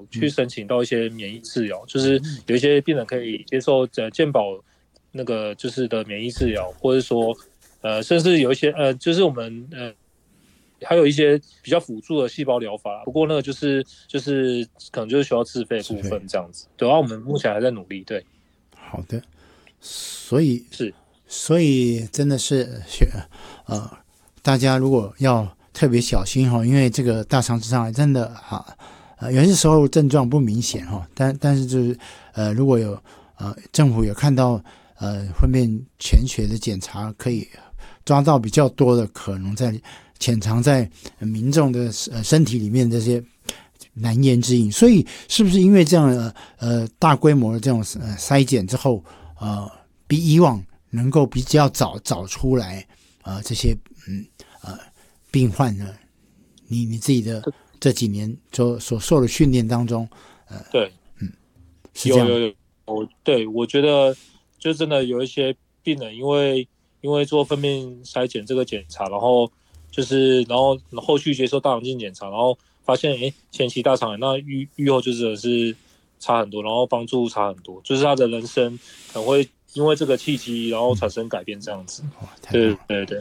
去申请到一些免疫治疗，就是有一些病人可以接受健保那个就是的免疫治疗，或者说甚至有一些就是我们还有一些比较辅助的细胞疗法，不过那个就是可能就是需要自费部分这样子。对，然后我们目前还在努力。对， 好的，所以是， 真的是大家如果要特别小心哈，因为这个大肠直肠癌真的有些时候症状不明显哈，但是就是如果有政府有看到粪便潜血的检查，可以抓到比较多的可能在潜藏在民众的身体里面这些难言之隐，所以是不是因为这样大规模的这种筛检之后，比以往能够比较早找出来这些病患呢？你自己的这几年所受的训练当中， 对， 是这样。 有，对，我觉得就真的有一些病人因为做粪便筛检这个检查，然后后续接受大肠镜检查，然后发现前期大肠癌，那预后就真的是差很多，然后帮助差很多，就是他的人生可能会因为这个契机，然后产生改变这样子。对，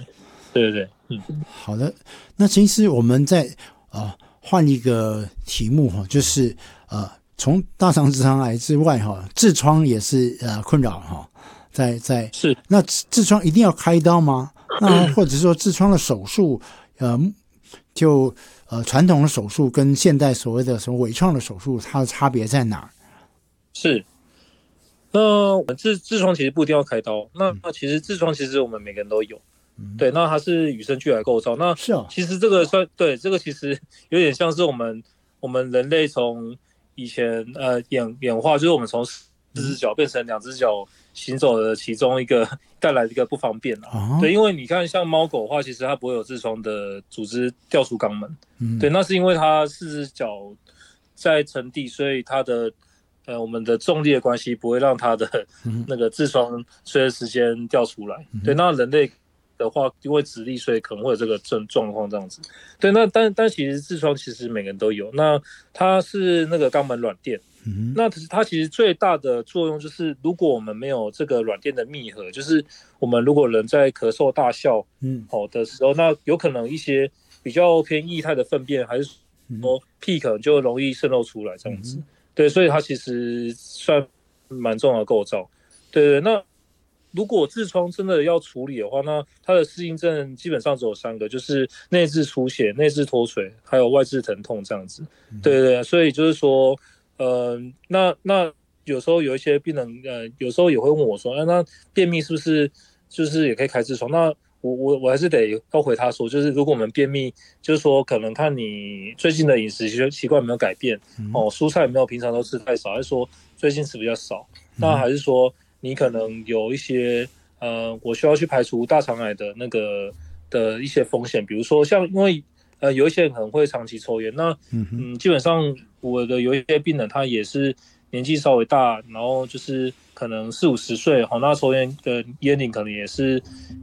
好的，那其实我们再换一个题目哈，就是从大肠直肠癌之外哈，痔疮也是困扰哈， 是那痔疮一定要开刀吗？那或者说痔疮的手术就传统的手术跟现代所谓的什么微创的手术，它的差别在哪？ 是。那我们痔疮其实不一定要开刀，那其实痔疮其实我们每个人都有，对，那它是与生俱来构造，那其实这个这个其实有点像是我们人类从以前演化，就是我们从4只脚变成2只脚行走的其中一个带来的一个不方便对，因为你看像猫狗的话，其实它不会有痔疮的组织掉出肛门，对，那是因为它4只脚在沉地，所以它的我们的重力的关系不会让它的那个痔疮随着时间掉出来。对，那人类的话，因为直立，所以可能会有这个状况这样子。对，那但其实痔疮其实每个人都有，那它是那个肛门软垫。那它其实最大的作用就是，如果我们没有这个软垫的密合，就是我们如果人在咳嗽、大笑的时候，那有可能一些比较偏液态的粪便，还是说屁可能就容易渗漏出来这样子。对，所以它其实算蛮重要的构造。对，那如果痔疮真的要处理的话，那它的适应症基本上只有3个，就是内痔出血、内痔脱垂，还有外痔疼痛这样子。对，所以就是说，那有时候有一些病人，有时候也会问我说，那便秘是不是就是也可以开痔疮？那我还是得要回他说，就是如果我们便秘，就是说可能看你最近的饮食习惯有没有改变，蔬菜有没有平常都吃太少，还是说最近吃比较少，那还是说你可能有一些我需要去排除大肠癌的那个的一些风险，比如说像因为有一些人可能会长期抽烟，那基本上我的有一些病人他也是年纪稍微大，然后就是可能40-50岁，那抽烟的烟龄可能也是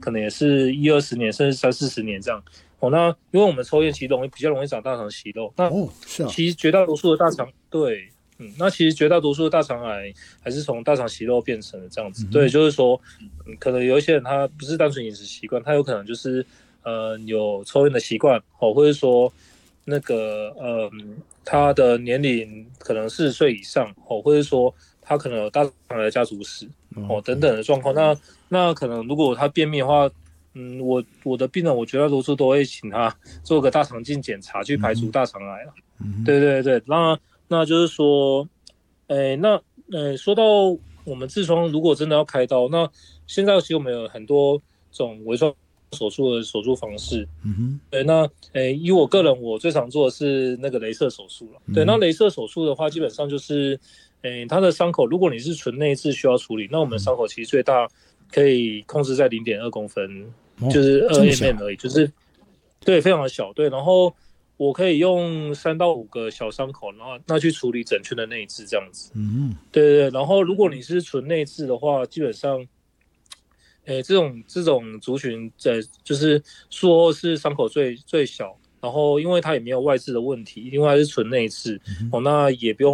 10-20年甚至30-40年这样。那因为我们抽烟其实比较容易长大肠息肉，那其实绝大多数的大肠对。那其实绝大多数的大肠癌还是从大肠息肉变成的这样子。对，就是说，可能有一些人他不是单纯饮食习惯，他有可能就是有抽烟的习惯，或者说那个他的年龄可能40岁以上，或者说他可能有大肠癌的家族史，等等的状况。那可能如果他便秘的话，我的病人我绝大多数都会请他做个大肠镜检查，去排除大肠癌了。对，那就是说，说到我们痔疮，如果真的要开刀，那现在其实我们有很多种微创手术的手术方式。对，那以我个人，我最常做的是那个雷射手术了。对，那雷射手术的话，基本上就是，它的伤口，如果你是纯内痔需要处理，那我们伤口其实最大可以控制在0.2公分，就是2mm 而已，就是对，非常的小。对，然后我可以用3到5个小伤口，然后那去处理整圈的内痔这样子。对，然后如果你是纯内痔的话，基本上，这种族群就是说是伤口最小，然后因为它也没有外痔的问题，因为它是纯内痔，那也不用